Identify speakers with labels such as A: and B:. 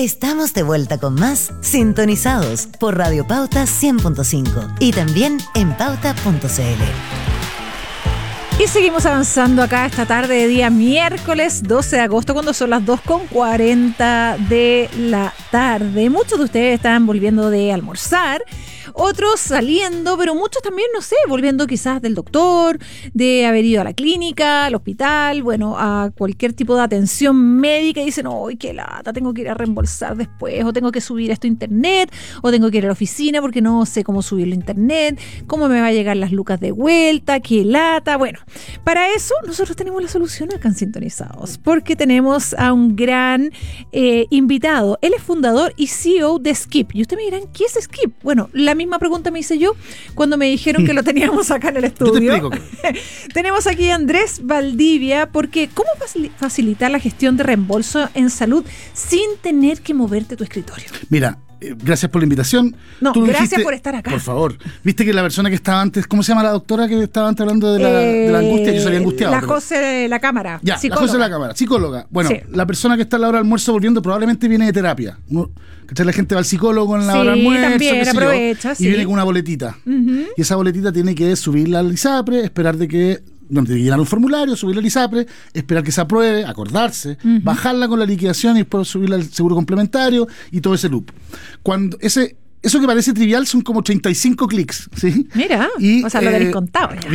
A: Estamos de vuelta con más Sintonizados por Radio Pauta 100.5 y también en pauta.cl.
B: Y seguimos avanzando acá esta tarde de día miércoles 12 de agosto, cuando son las 2:40 de la tarde. Muchos de ustedes están volviendo de almorzar, otros saliendo, pero muchos también, no sé, volviendo quizás del doctor, de haber ido a la clínica, al hospital, bueno, a cualquier tipo de atención médica, y dicen, ¡ay, qué lata! Tengo que ir a reembolsar después, o tengo que subir esto a internet, o tengo que ir a la oficina porque no sé cómo subirlo a internet, cómo me va a llegar las lucas de vuelta, qué lata. Bueno, para eso nosotros tenemos la solución acá en Sintonizados, porque tenemos a un gran invitado. Él es fundador y CEO de Skip. Y ustedes me dirán, ¿qué es Skip? Bueno, la misma pregunta me hice yo cuando me dijeron que lo teníamos acá en el estudio.
C: Yo te explico.
B: Tenemos aquí a Andrés Valdivia, porque ¿cómo facilitar la gestión de reembolso en salud sin tener que moverte tu escritorio?
C: Mira, gracias por la invitación.
B: No,
C: Tú
B: gracias
C: dijiste,
B: por estar acá.
C: Por favor. Viste que la persona que estaba antes, ¿cómo se llama la doctora que estaba antes hablando de la angustia? Yo salía angustiado.
B: La José de la Cámara.
C: Ya,
B: psicóloga.
C: la José de la Cámara, psicóloga. Bueno,
B: Sí.
C: la persona que está a la hora del almuerzo volviendo probablemente viene de terapia. ¿Cachai? La gente va al psicólogo en la hora del almuerzo,
B: también
C: qué sé yo,
B: aprovecha,
C: y
B: sí.
C: viene con una boletita.
B: Uh-huh.
C: Y esa boletita tiene que subirla al ISAPRE, esperar de que... Donde tiene que llenar un formulario, subirla al ISAPRE, esperar que se apruebe, acordarse, bajarla con la liquidación y después subirla al seguro complementario y todo ese loop. Cuando eso que parece trivial son como 35 clics, ¿sí?
B: Mira,
C: Y,
B: o sea, lo del contado ya.